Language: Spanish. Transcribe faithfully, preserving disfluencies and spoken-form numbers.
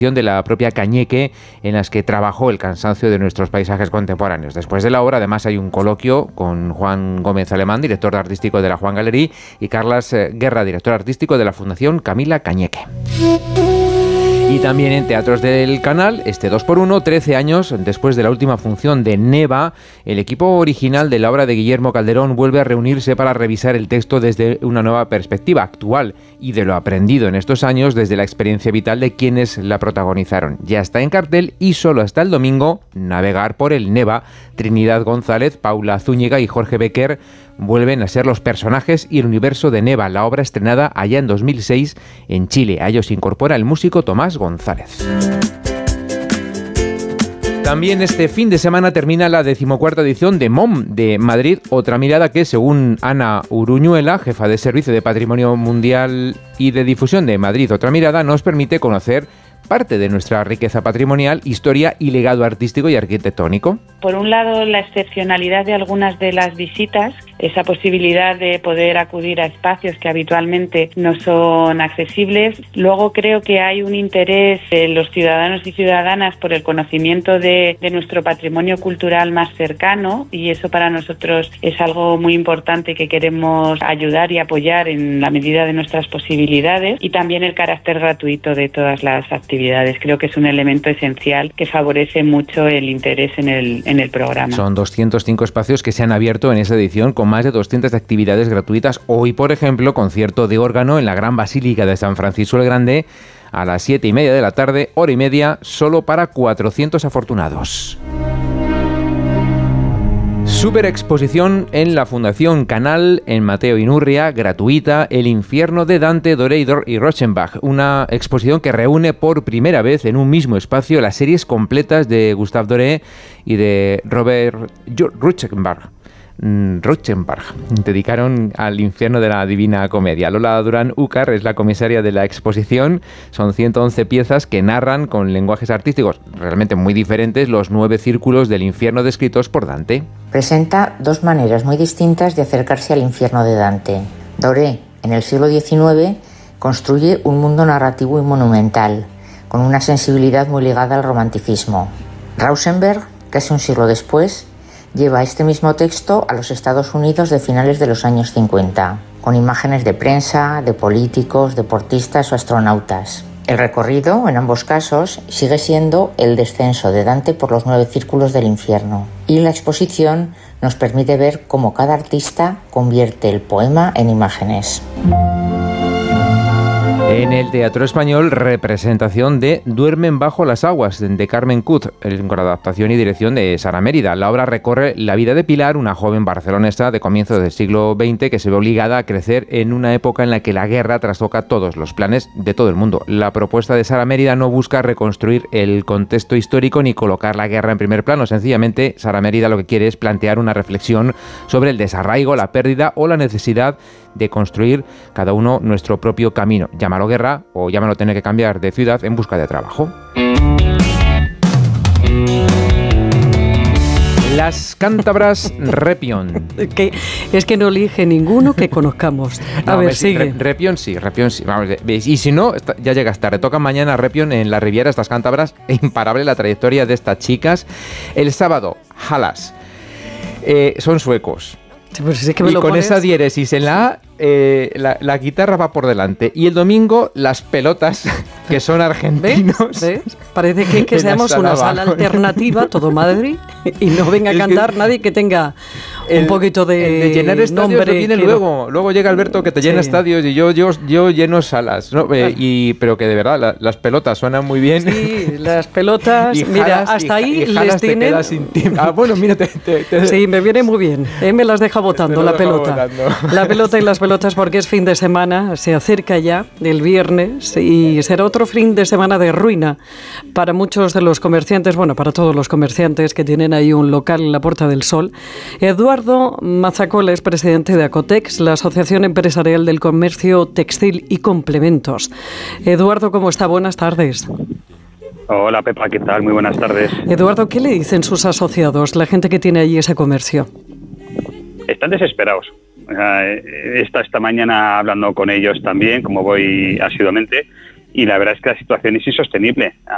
de la propia Cañeque, en las que trabajó el cansancio de nuestros paisajes contemporáneos. Después de la obra, además, hay un coloquio con Juan Gómez Alemán, director artístico de la Juan Galerí, y Carlas Guerra, director artístico de la Fundación Camila Cañeque. Y también en Teatros del Canal, este dos por uno, trece años después de la última función de Neva, el equipo original de la obra de Guillermo Calderón vuelve a reunirse para revisar el texto desde una nueva perspectiva actual y de lo aprendido en estos años desde la experiencia vital de quienes la protagonizaron. Ya está en cartel y solo hasta el domingo, Navegar por el Neva. Trinidad González, Paula Zúñiga y Jorge Becker vuelven a ser los personajes y el universo de Neva, la obra estrenada allá en dos mil seis en Chile. A ellos se incorpora el músico Tomás González. También este fin de semana termina la decimocuarta edición de M O M de Madrid, otra mirada que, según Ana Uruñuela, jefa de Servicio de Patrimonio Mundial y de Difusión de Madrid, otra mirada, nos permite conocer parte de nuestra riqueza patrimonial, historia y legado artístico y arquitectónico. Por un lado, la excepcionalidad de algunas de las visitas, esa posibilidad de poder acudir a espacios que habitualmente no son accesibles. Luego creo que hay un interés de los ciudadanos y ciudadanas por el conocimiento de, de nuestro patrimonio cultural más cercano, y eso para nosotros es algo muy importante que queremos ayudar y apoyar en la medida de nuestras posibilidades, y también el carácter gratuito de todas las actividades. Creo que es un elemento esencial que favorece mucho el interés en el, en el programa. Son doscientos cinco espacios que se han abierto en esta edición con más de doscientas actividades gratuitas. Hoy, por ejemplo, concierto de órgano en la Gran Basílica de San Francisco el Grande a las siete y media de la tarde, hora y media, solo para cuatrocientos afortunados. Superexposición en la Fundación Canal, en Mateo Inurria, gratuita, El infierno de Dante, Doré y Rauschenbach. Una exposición que reúne por primera vez en un mismo espacio las series completas de Gustave Doré y de Robert Rauschenbach. Rauschenbach dedicaron al infierno de la Divina Comedia. Lola Durán Úcar es la comisaria de la exposición. Son ciento once piezas que narran con lenguajes artísticos realmente muy diferentes los nueve círculos del infierno descritos por Dante. Presenta dos maneras muy distintas de acercarse al infierno de Dante. Doré, en el siglo diecinueve, construye un mundo narrativo y monumental, con una sensibilidad muy ligada al romanticismo. Rauschenbach, casi un siglo después, lleva este mismo texto a los Estados Unidos de finales de los años cincuenta, con imágenes de prensa, de políticos, deportistas o astronautas. El recorrido, en ambos casos, sigue siendo el descenso de Dante por los nueve círculos del infierno, y la exposición nos permite ver cómo cada artista convierte el poema en imágenes. En el Teatro Español, representación de Duermen bajo las aguas, de Carmen Cut, con adaptación y dirección de Sara Mérida. La obra recorre la vida de Pilar, una joven barcelonesa de comienzos del siglo veinte que se ve obligada a crecer en una época en la que la guerra trastoca todos los planes de todo el mundo. La propuesta de Sara Mérida no busca reconstruir el contexto histórico ni colocar la guerra en primer plano. Sencillamente, Sara Mérida lo que quiere es plantear una reflexión sobre el desarraigo, la pérdida o la necesidad de construir cada uno nuestro propio camino. Llámalo guerra o llámalo tener que cambiar de ciudad en busca de trabajo. Las cántabras Repión. Que es que no elige ninguno que conozcamos. A no, ver, sí, sigue. Repión sí, Repión sí. Vamos, y si no, ya llegas tarde. Toca mañana Repión en la Riviera, estas cántabras. Imparable la trayectoria de estas chicas. El sábado, Halas. Eh, son suecos. Sí, pues sí que me y lo con pones. esa diéresis en la A, eh, la, la guitarra va por delante. Y el domingo, las pelotas, que son argentinos. ¿Ves? ¿Ves? Parece que, que en la seamos sala una sala abajo. alternativa, todo Madrid, y no venga a Es cantar que nadie que tenga el, un poquito de, el de llenar estadios nombre. lo viene que luego. No. Luego llega Alberto que te llena Sí. estadios y yo, yo, yo lleno salas. ¿no? Eh, y, pero que de verdad, la, las pelotas suenan muy bien. Sí, las pelotas, Y mira, Jalas, hasta y, ahí y les Jalas te tienen... quedas sin tiempo. Ah, bueno, mira, te, te, te... Sí, me viene muy bien. Eh, me las deja botando Te lo la deja pelota. botando. La pelota y las pelotas porque es fin de semana, se acerca ya el viernes y será otro fin de semana de ruina para muchos de los comerciantes, bueno, para todos los comerciantes que tienen ahí un local en la Puerta del Sol. Eduardo Mazacola es presidente de Acotex, la Asociación Empresarial del Comercio Textil y Complementos. Eduardo, ¿cómo está? Buenas tardes. Hola Pepa, ¿qué tal? Muy buenas tardes. Eduardo, ¿qué le dicen sus asociados, la gente que tiene allí ese comercio? Están desesperados. He estado esta mañana hablando con ellos también, como voy asiduamente, y la verdad es que la situación es insostenible.